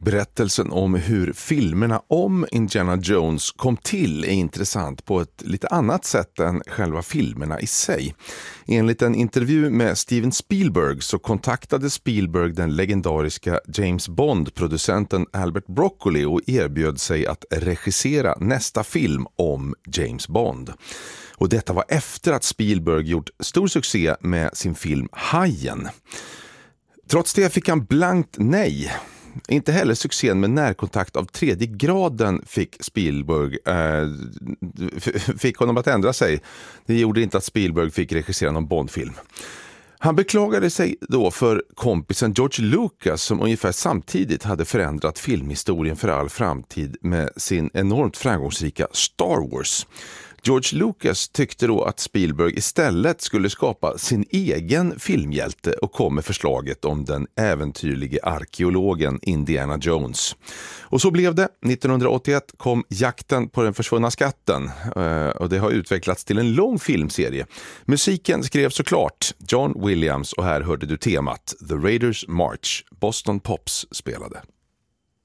Berättelsen om hur filmerna om Indiana Jones kom till är intressant på ett lite annat sätt än själva filmerna i sig. Enligt en intervju med Steven Spielberg så kontaktade Spielberg den legendariska James Bond-producenten Albert Broccoli och erbjöd sig att regissera nästa film om James Bond. Och detta var efter att Spielberg gjort stor succé med sin film Hajen. Trots det fick han blankt nej. Inte heller succén med Närkontakt av tredje graden fick Spielberg fick honom att ändra sig. Det gjorde inte att Spielberg fick regissera någon Bondfilm. Han beklagade sig då för kompisen George Lucas som ungefär samtidigt hade förändrat filmhistorien för all framtid med sin enormt framgångsrika Star Wars. George Lucas tyckte då att Spielberg istället skulle skapa sin egen filmhjälte och kom med förslaget om den äventyrlige arkeologen Indiana Jones. Och så blev det. 1981 kom Jakten på den försvunna skatten och det har utvecklats till en lång filmserie. Musiken skrevs såklart John Williams och här hörde du temat The Raiders March. Boston Pops spelade.